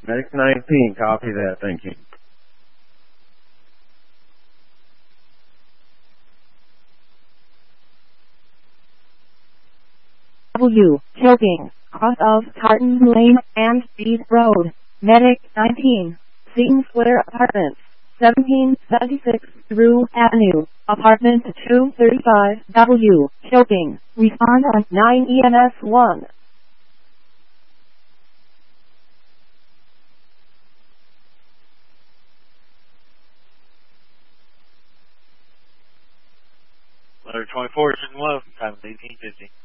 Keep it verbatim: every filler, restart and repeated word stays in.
Medic nineteen, copy that. Thank you. W, choking, cross of Tartan Lane and Speed Road. Medic nineteen, Seton Square Apartments, seventeen seventy-six Drew Avenue, Apartment two thirty-five W, choking. Respond on nine E M S one. Letter twenty-four, Chicken Low, time is eighteen fifty.